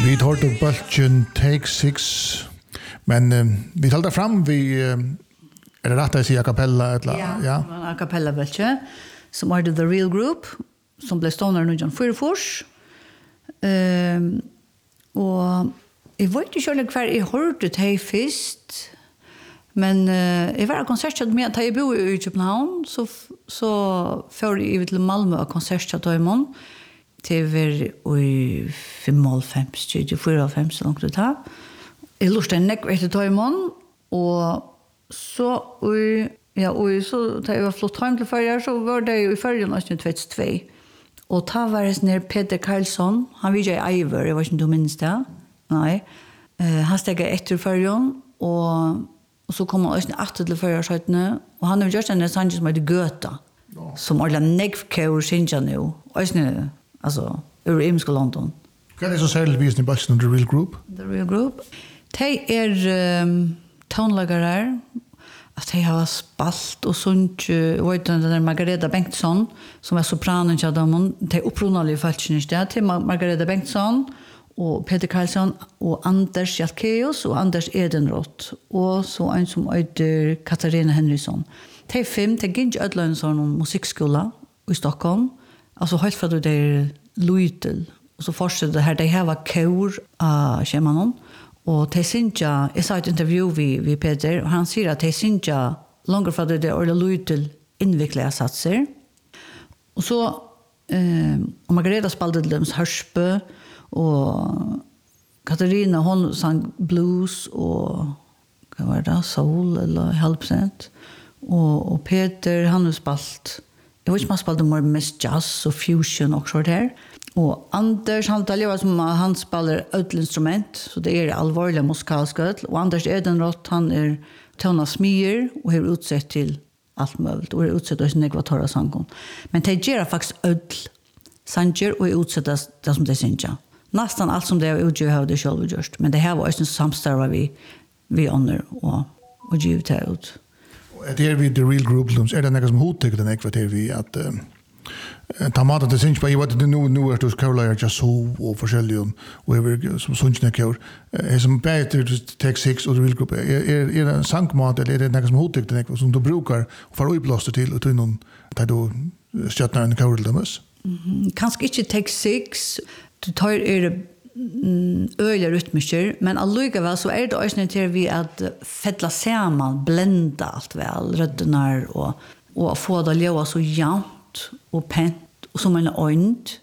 Vi tar till bulten Take 6. Men vi tar fram vi är det rätt att säga a cappella eller ja. A cappella bulten som är The Real Group som blev stående nu John Fyrfors. Och jag vet inte själv kvar jag hörde det först. Men jag var konsertat med att jag bor i Köpenhamn så för jag till Malmö och konsertat då imorgon. Det var i 55, 54 så långt det tar. Jag lustade en näck efter då imorgon och så så det var flott hem till förra så var det i förrjun 2022. Och ta var det när Peter Karlsson, han vill ju Iver, jag vet inte om minns det. Nej. Han steg efter förrjun och så kom han också åter till förra skjutne och han har gjort en sång som heter Göta. Som alla negvkör synja nu. Och alltså ur Imska London. Vad är så särskilt visning på The Real Group? The Real Group. Det är tonlagare att de har spalt och sånt. Vet du, den där Margareta Bengtsson som är sopranen till dem. Det är upprunalig falskning där till Margareta Bengtsson och Peter Karlsson och Anders Jalkeus och Anders Edenroth och så en som heter Katarina Henriksson. Det är 5, det gick ju ödla en sån musikskola i Stockholm. Alltså helt för att det är Luitel. Och så fortsätter det här, det här var kör av Kjemanon. Och det syns jag sa ett intervju vid Peter och han säger att det syns jag långt för att det är Luitel invikliga satser. Och så och Margareta spelade till dems Hörsbö och Katarina hon sang blues och vad var det, soul eller helpsent. Och Peter han har spalt jag vet inte om han spelade mest jazz och fusion och så där. Och Anders han talar som han spelar ödlinstrument så det är allvarliga musikalska och Anders Edenroth han är tonasmier och är utsett till allt möjligt och är utsett till negvatora sångon. Men det ger faktiskt ödl sanger och är utsett det som det synger. Nästan allt som det är utgör har det själv gjort. Men det här var också en samstarva vi honor och givet det ut. Det är vi The Real Group är det något som hotar den ekvator vi att Tamata det syns på i vad det nu är det Carolina just så och försäljer och över som sunsknäckor är som bättre Take 6 och The Real Group är det en sankmat eller är det något som hotar den ekvator som du brukar för uppblåsta till och någon där då stjärnar en Carolina. Kanske inte Take 6 du tar det öliga rytmiker men allikevel så är det också till vi att fettla samman blända allt väl rödderna och få det leva så jämnt och pent och som en önt